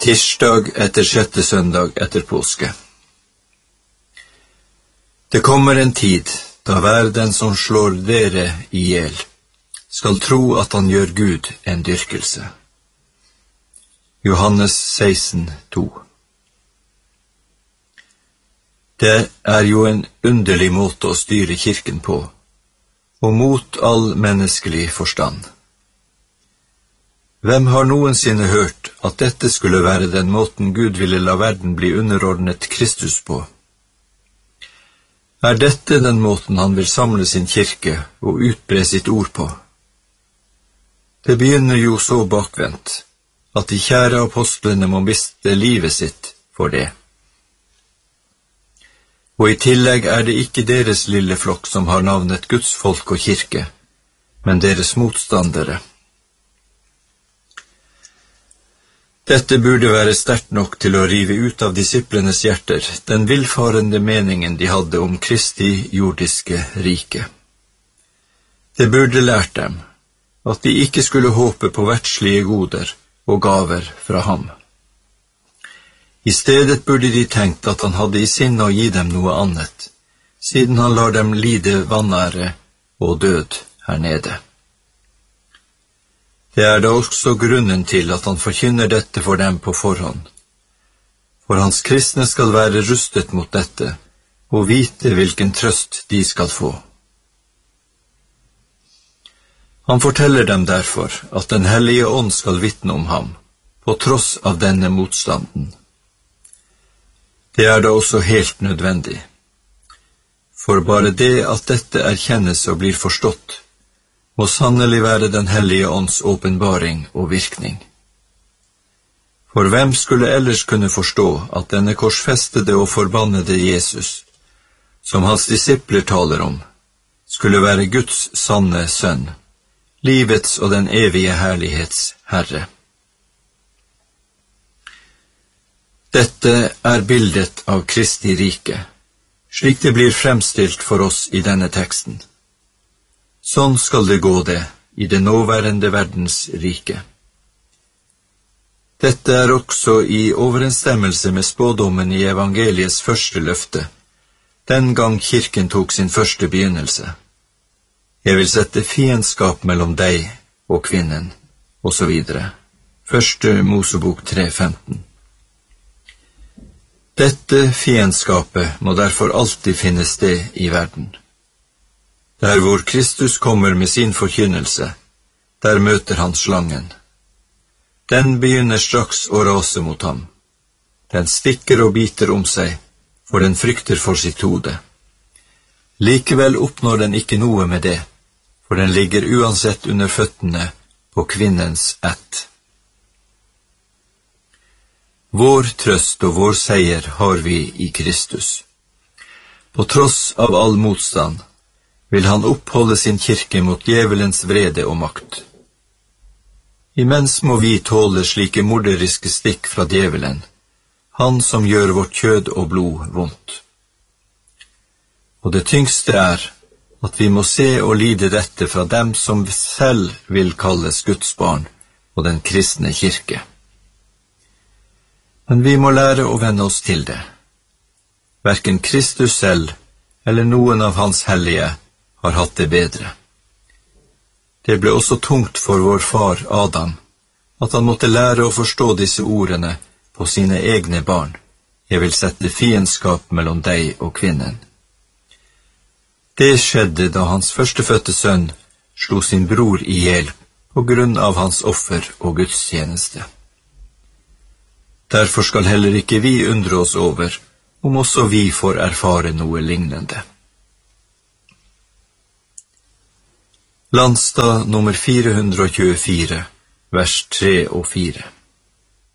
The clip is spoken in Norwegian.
Tirsdag etter 6. søndag etter påske. Det kommer en tid da hver den som slår dere ihjel skal tro at han gjør Gud en dyrkelse. Johannes 16:2. Det er jo en underlig måte å styre kirken på, og mot all menneskelig forstand. Hvem har noensinne hørt at dette skulle være den måten Gud ville la verden bli underordnet Kristus på? Er dette den måten han vil samle sin kirke og utbre sitt ord på? Det begynner jo så bakvendt at de kjære apostlene må miste livet sitt for det. Og i tillegg er det ikke deres lille flokk som har navnet Guds folk og kirke, men deres motstandere. Dette burde være sterkt nok til å rive ut av disiplenes hjerter den villfarende meningen de hadde om Kristi jordiske rike. Det burde lært dem at de ikke skulle håpe på verdslige goder og gaver fra ham. I stedet burde de tenkt at han hadde i sinne å gi dem noe annet, siden han lar dem lide vanære og død her nede. Det er da også grunnen til at han forkynner dette for dem på forhånd. For hans kristne skal være rustet mot dette, og vite hvilken trøst de skal få. Han forteller dem derfor at Den hellige ånd skal vitne om ham, på tross av denne motstanden. Det er da også helt nødvendig. For bare det at dette erkjennes og blir forstått, må sannelig være Den hellige ånds åpenbaring og virkning. For hvem skulle ellers kunne forstå at denne korsfestede og forbannede Jesus, som hans disipler taler om, skulle være Guds sanne sønn, livets og den evige herlighets Herre? Dette er bildet av Kristi rike, slik det blir fremstilt for oss i denne teksten. Sånn skal det gå det i det nåværende verdens rike. Dette er også i overensstemmelse med spådommen i evangeliets første løfte, den gang kirken tok sin første begynnelse. Jeg vil sette fiendskap mellom deg og kvinnen, og så videre. 1. Mosebok 3:15. Dette fiendskapet må derfor alltid finne sted i verden. Der hvor Kristus kommer med sin forkynnelse, der møter han slangen. Den begynner straks å rase mot ham. Den stikker og biter om seg, for den frykter for sitt hode. Likevel oppnår den ikke noe med det, for den ligger uansett under føttene på kvinnens ett. Vår trøst og vår seier har vi i Kristus. På tross av all motstand vil han oppholde sin kirke mot djevelens vrede og makt. Imens må vi tåle slike morderiske stikk fra djevelen, han som gjør vårt kjød og blod vondt. Og det tyngste er at vi må se og lide dette fra dem som selv vil kalles Guds barn og den kristne kirke. Men vi må lære å venne oss til det. Hverken Kristus selv eller noen av hans hellige har hatt det bedre. Det ble også tungt for vår far Adam, at han måtte lære å forstå disse ordene på sine egne barn. Jeg vil sette fiendskap mellom deg og kvinnen. Det skjedde da hans førstefødte sønn slo sin bror ihjel på grunn av hans offer og gudstjeneste. Derfor skal heller ikke vi undre oss over om også vi får erfare noe lignende. Landstad nummer 424, vers 3 og 4.